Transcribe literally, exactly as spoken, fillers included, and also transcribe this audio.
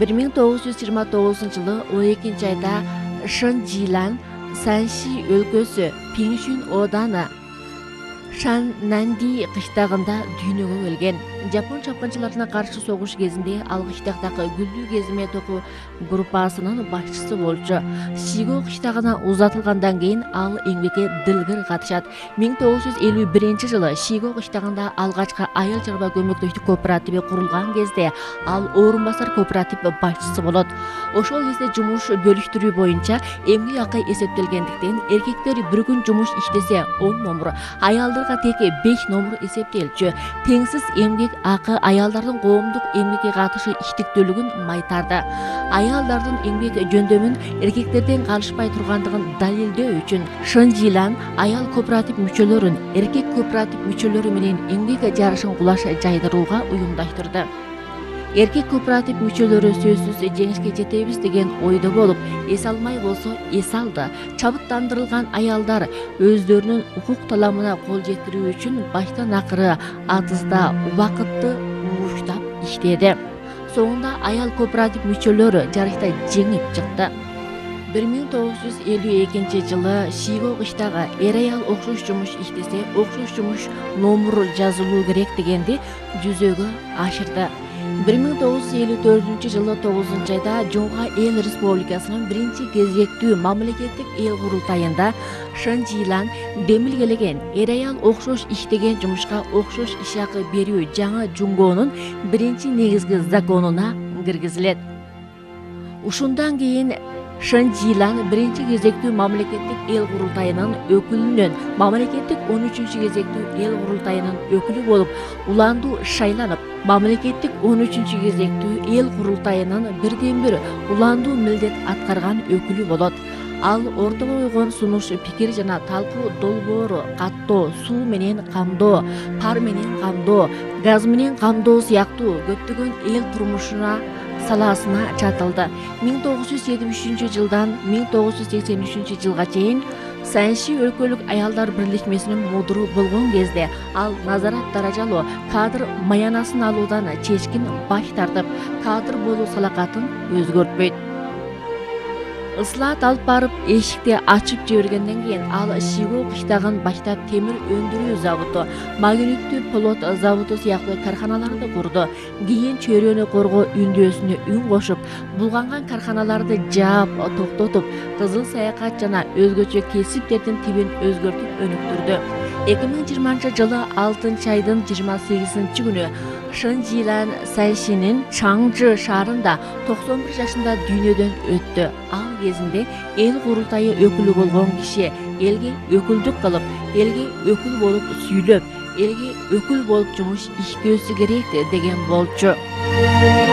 bir ming to'qqiz yuz yigirma to'qqizinchi yılı on ikkinchi ayda Shenjilan Sanxi өлкөсү Pingxun odani Шаннанди кыштагында дүйнөгө келген. Жапон чапкынчыларына каршы согуш кезинде ал кыштагдагы Гүлдүү кезиме току группасынын башчысы болчу. Шиго кыштагына узатылгандан кийин ал эмгекке дылгыр катышат. мing to'qqiz yuz elүү birinchi жылы Шиго кыштагында алгачкы айыл чарба көмөктөштүк кооперативи курулган кезде ал орун басар кооператив башчысы болот. Ошол кезде жумуш бөлүштүрүү боюнча эмгек акы эсептелгендиктен эркектер бир күн жумуш иштесе он номур, аялдарга тек беш номур эсептелчү. Теңсиз эмгек акы аялдардын коомдук эмгекке катышы иштиктүүлүгүн майтарды. Аялдардын эмгек жөндөмүн эркектерден калышпай тургандыгын далилдөө үчүн Шенжилан аял кооператив мүчөлөрүн эркек кооператив мүчөлөрү менен эмгек жарышын кулаш жайдырууга уюмдаштырды. Эркек кооператив мүчөлөрү сөзсүз жеңишке жетебиз деген ойдо болуп, эс алмай болсо эс алды. Чабыттандырылган аялдар өздөрүнүн укук таламына кол жеткирүү үчүн баштан акыры атызда убакытты угуштап иштеди. Соңунда аял кооператив мүчөлөрү жарышта жеңип чыкты. bir ming to'qqiz yuz elүү экинчи жылы Шиго кыштагы эр аял окшош жумуш иштесе, окшош жумуш номур жазылуу керек дегенди жүзөгө ашырды. bir ming to'qqiz yuz elүү төртүнчү жылы тогузунчу айда Жоңга эл республикасынын биринчи кезектүү мамлекеттик эл курултайында Шенжилан демилгелеген эр аял окшош иштеген жумушка окшош иш акы берүү жаңы жуңгоонун биринчи негизги законуна киргизилет. Ушундан кийин Шенжилан биринчи кезектүү мамлекеттик эл курултайынын өкүлүнөн мамлекеттик он үчүнчү кезектүү эл курултайынын өкүлү болуп уландуу шайланып, мамлекеттик он үчүнчү кезектүү эл курултайынын бирден бир уландуу милдет аткарган өкүлү болот. Ал ортого койгон сунуш пикир жана талкуу долбоору каттоо, суу менен камдоо, пар менен камдоо, газ менен камдоо сыяктуу көптөгөн эл турмушуна саласына чатылды. ming to'qqiz yuz yetmiş üçүнчү жылдан ming to'qqiz yuz seksen üçүнчү жылга чейин Санши өлкөлүк аялдар бирлешмесинин мудуру болгон кезде ал назарат даражалуу кадр маянасын алуудан чечкин баш тартып, кадр болуу салакатын өзгөртпөйт. Ыслаат алып барып эшикти ачып жибергенден кийин ал Шиго кыштагын баштап темир өндүрүү заводу, магниттүү плот заводу сыяктуу карханаларды курду. Кийин чөйрөнү коргоо үндөөсүнө үн кошуп, булганган карханаларды жаап токтотуп, кызыл саякат жана өзгөчө кесиптердин тибин өзгөртүп өнүктүрдү. эки миң жыйырманчы жылы алтынчы айдын жыйырма сегизинчи күнү Шенжилан Саншинин Чаңжы шаарында токсон бир жашында дүйнөдөн өттү. Ал кезинде эл курултайы өкүлү болгон киши элге өкүлдүк кылып, элге өкүл болуп сүйлөп, элге өкүл болуп жумуш иштөөсү керек деген болчу.